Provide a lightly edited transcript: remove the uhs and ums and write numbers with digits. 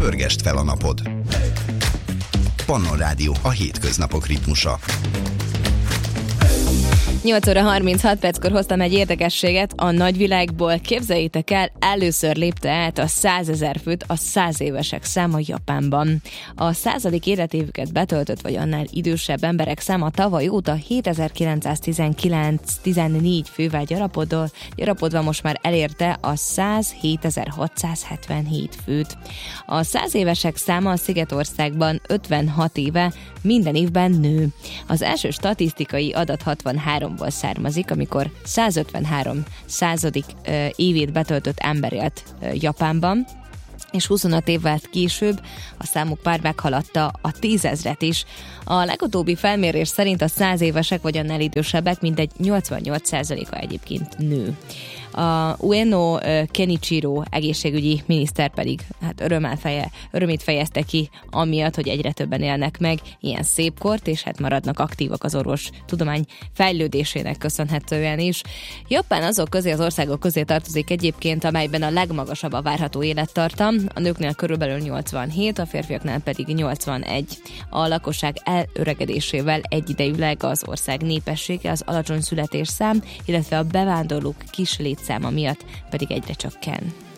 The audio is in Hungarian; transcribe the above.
Pörgest fel a napod. Pannon Rádió, a hétköznapok ritmusa. 8 óra 36 perckor hoztam egy érdekességet a nagyvilágból. Képzeljétek el, először lépte át a 100 000 főt a 100 évesek száma Japánban. A 100. életévüket betöltött vagy annál idősebb emberek száma tavaly óta 7914 fővel gyarapodva most már elérte a 107.677 főt. A 100 évesek száma a Szigetországban 56 éve minden évben nő. Az első statisztikai adat 63-ból származik, amikor 153 századik évét betöltött ember élt Japánban, és 25 évvel később a számuk már meghaladta a 10 000-et is. A legutóbbi felmérés szerint a 100 évesek vagy annál idősebbek mindegy 88%-a egyébként nő. A Ueno Kenichiro egészségügyi miniszter pedig örömét fejezte ki amiatt, hogy egyre többen élnek meg ilyen szép kort, és maradnak aktívak az orvostudomány fejlődésének köszönhetően is. Japán azok közé, az országok közé tartozik egyébként, amelyben a legmagasabb a várható élettartam, a nőknél körülbelül 87, a férfiaknál pedig 81. A lakosság elöregedésével egyidejűleg az ország népessége, az alacsony születésszám, illetve a bevándorlók kis létszáma miatt pedig egyre csökken.